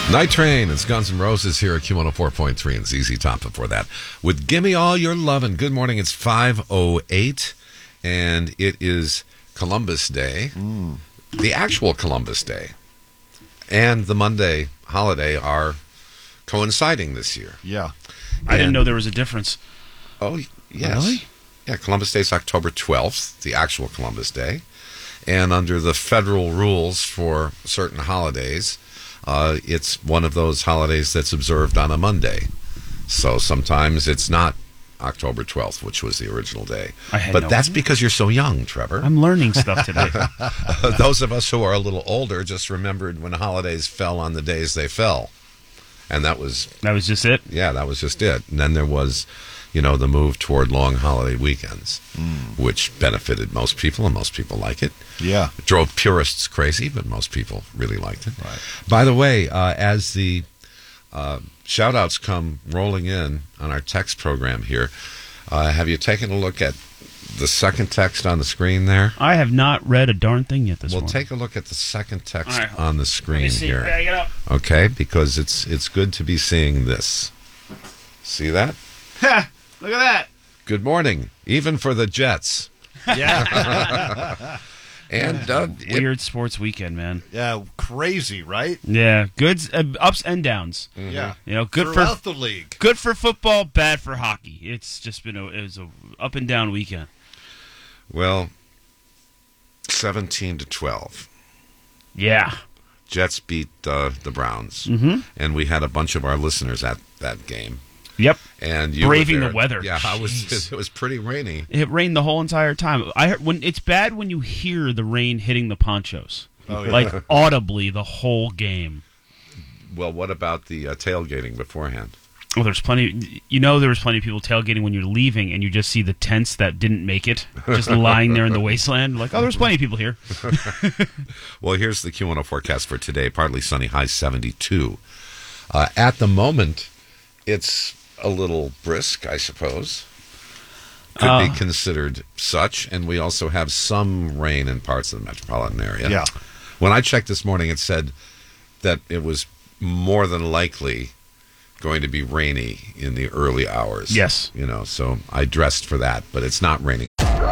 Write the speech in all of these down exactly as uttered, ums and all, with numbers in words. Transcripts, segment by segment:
Night Train, it's Guns N' Roses here at Q one oh four point three and Z Z Top before that with Gimme All Your Lovin'. Good morning, it's five oh eight and it is Columbus Day, mm. the actual Columbus Day, and the Monday holiday are coinciding this year. Yeah. And I didn't know there was a difference. Oh, yes. Really? Yeah, Columbus Day is October twelfth, the actual Columbus Day. And under the federal rules for certain holidays, Uh, it's one of those holidays that's observed on a Monday. So sometimes it's not October twelfth, which was the original day. I had but no that's idea. because you're so young, Trevor. I'm learning stuff today. Those of us who are a little older just remembered when holidays fell on the days they fell. And that was... That was just it? Yeah, that was just it. And then there was, you know, the move toward long holiday weekends, mm. which benefited most people, and most people like it. Yeah. It drove purists crazy, but most people really liked it. Right. By the way, uh, as the uh, shout-outs come rolling in on our text program here, uh, have you taken a look at the second text on the screen there? I have not read a darn thing yet this well, morning. Well, take a look at the second text right, on the screen see. here. Bag it up. Okay, because it's it's good to be seeing this. See that? Ha! Look at that. Good morning, even for the Jets. Yeah. And uh, weird it, sports weekend, man. Yeah, crazy, right? Yeah, good uh, ups and downs. Mm-hmm. Yeah, you know, good throughout for the league. Good for football, bad for hockey. It's just been a it was a up and down weekend. Well, seventeen to twelve. Yeah, Jets beat uh, the Browns, mm-hmm. and we had a bunch of our listeners at that game. Yep, and you braving were the weather. Yeah, I was. Jeez. It was pretty rainy. It rained the whole entire time. I heard, when it's bad when you hear the rain hitting the ponchos, oh, yeah. like audibly the whole game. Well, what about the uh, tailgating beforehand? Well, there's plenty. You know, there was plenty of people tailgating when you're leaving, and you just see the tents that didn't make it, just lying there in the wasteland. Like, oh, there's plenty of people here. Well, here's the Q one oh forecast for today. Partly sunny, high seventy-two. Uh, at the moment, it's a little brisk, I suppose. Could uh, be considered such. And we also have some rain in parts of the metropolitan area. Yeah. When I checked this morning, it said that it was more than likely going to be rainy in the early hours. Yes. You know, so I dressed for that, but it's not raining.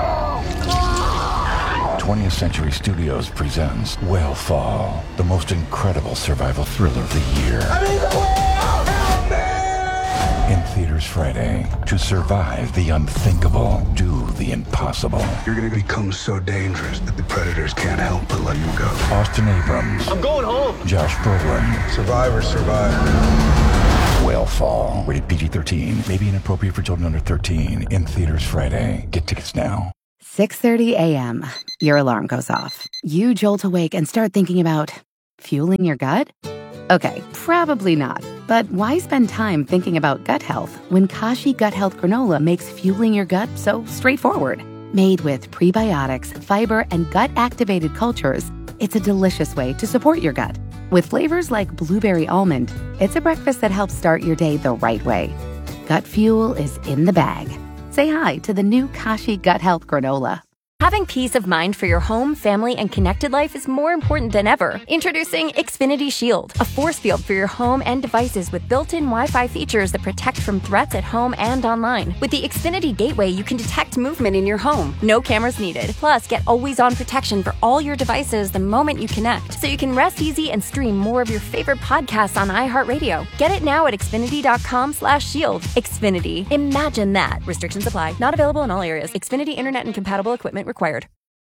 twentieth Century Studios presents Whale Fall, the most incredible survival thriller of the year. I'm in the whale! Help me! In theaters Friday. To survive the unthinkable, do the impossible. You're going to become so dangerous that the predators can't help but let you go. Austin Abrams. I'm going home. Josh Brolin. Survivor, survivor. Whale Fall. Rated P G thirteen. May be inappropriate for children under thirteen. In theaters Friday. Get tickets now. six thirty a.m. Your alarm goes off. You jolt awake and start thinking about fueling your gut? Okay, probably not. But why spend time thinking about gut health when Kashi Gut Health Granola makes fueling your gut so straightforward? Made with prebiotics, fiber, and gut-activated cultures, it's a delicious way to support your gut. With flavors like blueberry almond, it's a breakfast that helps start your day the right way. Gut fuel is in the bag. Say hi to the new Kashi Gut Health Granola. Having peace of mind for your home, family, and connected life is more important than ever. Introducing Xfinity Shield, a force field for your home and devices with built-in Wi-Fi features that protect from threats at home and online. With the Xfinity Gateway, you can detect movement in your home. No cameras needed. Plus, get always-on protection for all your devices the moment you connect, so you can rest easy and stream more of your favorite podcasts on iHeartRadio. Get it now at Xfinity.com slash shield. Xfinity. Imagine that. Restrictions apply. Not available in all areas. Xfinity Internet and compatible equipment required.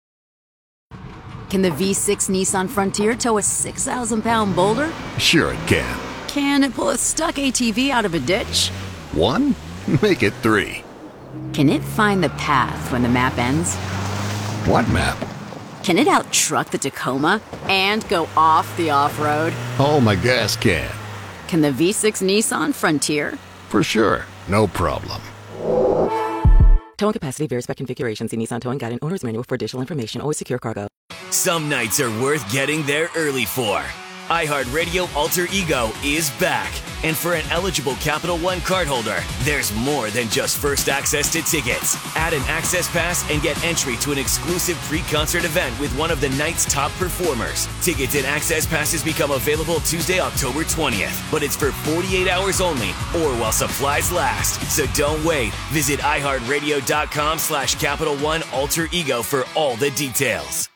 Can the V six Nissan Frontier tow a six thousand pound boulder? Sure it can. Can it pull a stuck A T V out of a ditch? One? Make it three. Can it find the path when the map ends? What map? Can it out-truck the Tacoma and go off the off-road? Oh, my gas can. Can the V six Nissan Frontier? For sure. No problem. Towing capacity varies by configuration. See Nissan Towing Guide and Owner's Manual for additional information. Always secure cargo. Some nights are worth getting there early for. iHeartRadio Alter Ego is back. And for an eligible Capital One cardholder, there's more than just first access to tickets. Add an access pass and get entry to an exclusive pre-concert event with one of the night's top performers. Tickets and access passes become available Tuesday, October twentieth, but it's for forty-eight hours only or while supplies last. So don't wait. Visit iHeartRadio.com slash Capital One Alter Ego for all the details.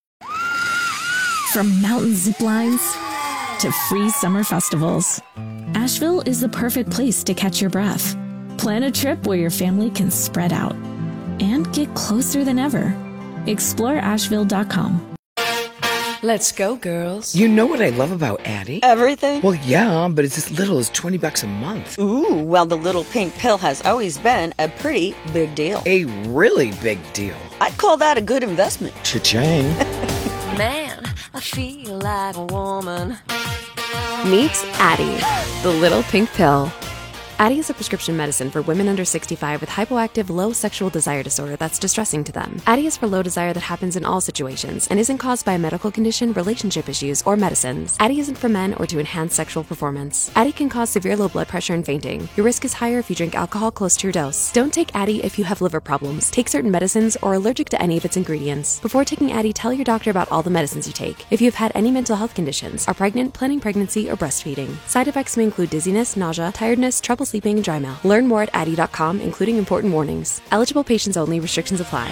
From mountain zip lines to free summer festivals, Asheville is the perfect place to catch your breath. Plan a trip where your family can spread out and get closer than ever. Explore Asheville dot com. Let's go, girls. You know what I love about Addie? Everything? Well, yeah, but it's as little as twenty bucks a month. Ooh, well, the little pink pill has always been a pretty big deal. A really big deal. I'd call that a good investment. Cha-ching. Man, I feel like a woman. Meet Addie, the little pink pill. Addie is a prescription medicine for women under sixty-five with hypoactive low sexual desire disorder that's distressing to them. Addie is for low desire that happens in all situations and isn't caused by a medical condition, relationship issues, or medicines. Addie isn't for men or to enhance sexual performance. Addie can cause severe low blood pressure and fainting. Your risk is higher if you drink alcohol close to your dose. Don't take Addie if you have liver problems, take certain medicines, or are allergic to any of its ingredients. Before taking Addie, tell your doctor about all the medicines you take. If you have had any mental health conditions, are pregnant, planning pregnancy, or breastfeeding. Side effects may include dizziness, nausea, tiredness, trouble sleeping, and dry mouth. Learn more at Addie dot com, including important warnings. Eligible patients only. Restrictions apply.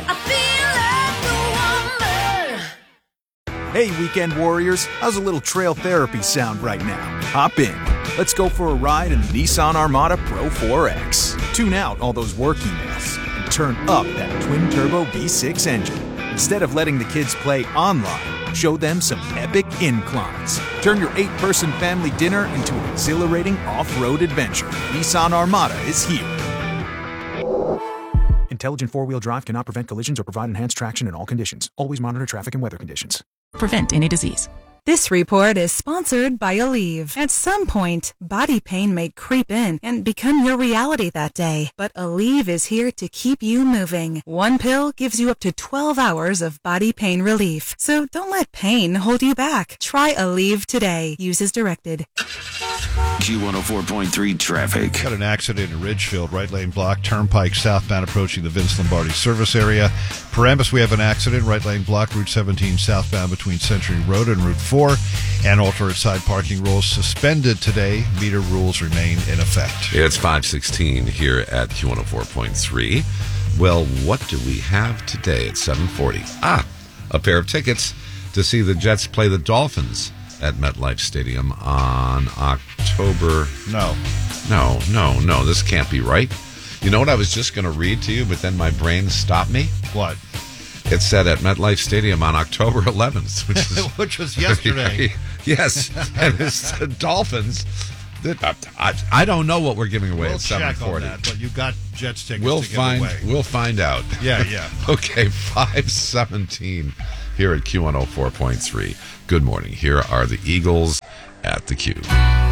Hey, weekend warriors. How's a little trail therapy sound right now? Hop in. Let's go for a ride in the Nissan Armada Pro four X. Tune out all those work emails and turn up that twin-turbo V six engine. Instead of letting the kids play online, show them some epic inclines. Turn your eight-person family dinner into an exhilarating off-road adventure. Nissan Armada is here. Intelligent four-wheel drive cannot prevent collisions or provide enhanced traction in all conditions. Always monitor traffic and weather conditions. Prevent any disease. This report is sponsored by Aleve. At some point, body pain may creep in and become your reality that day. But Aleve is here to keep you moving. One pill gives you up to twelve hours of body pain relief. So don't let pain hold you back. Try Aleve today. Use as directed. Q one oh four point three traffic. Got an accident in Ridgefield, right lane block, Turnpike southbound approaching the Vince Lombardi service area. Paramus, we have an accident, right lane block, Route seventeen southbound between Century Road and Route four. And alternate side parking rules suspended today. Meter rules remain in effect. It's five sixteen here at Q one oh four point three. Well, what do we have today at seven forty? Ah, a pair of tickets to see the Jets play the Dolphins at MetLife Stadium on October... No. No, no, no. This can't be right. You know what I was just going to read to you, but then my brain stopped me? What? It said at MetLife Stadium on October eleventh, which is... which was yesterday. Yes, and it's the Dolphins. I, I don't know what we're giving away we'll at seven forty. Check on that, but you got Jets tickets we'll to give find, away. We'll find out. Yeah, yeah. Okay, five seventeen here at Q one oh four point three. Good morning. Here are the Eagles at the Q.